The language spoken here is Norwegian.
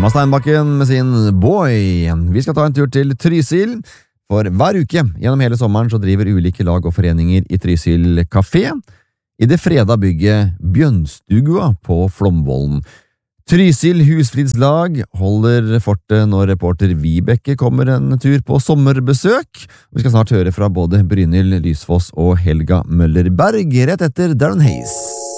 Emma Steinbakken med sin Boy. Vi skal ta en tur til Trysil, for hver uke gjennom hele sommeren så driver ulike lag og foreninger i Trysil Café i det freda bygget Bjønstugua på Flomvollen. Trysil Husflidslag holder fortet når reporter Vibeke kommer en tur på sommerbesøk. Vi skal snart høre fra både Brynhild Lysfoss og Helga Møllerberg rett etter Darren Hayes.